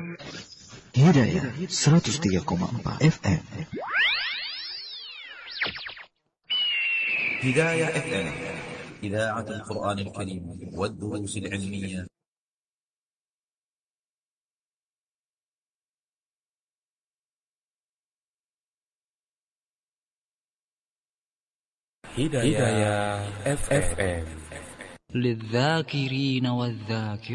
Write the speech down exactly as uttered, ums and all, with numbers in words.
Hidayah seratus tiga koma empat F M. هداية إف إم إذاعة القرآن الكريم والدروس العلمية. هداية إف إم للذاكرين والذاكرات.